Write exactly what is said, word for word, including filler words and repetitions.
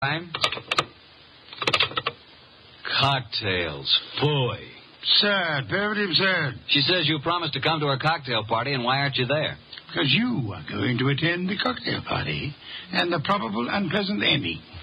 Time. Cocktails. Boy. Absurd. Very absurd. She says you promised to come to her cocktail party, and why aren't you there? Because you are going to attend the cocktail party and the probable unpleasant ending.